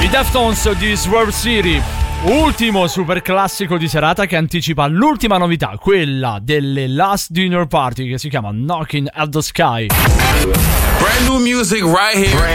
I Deftones di Swerve City, ultimo super classico di serata che anticipa l'ultima novità, quella delle Last Dinner Party, che si chiama Knocking at the Sky. Brand new music right here.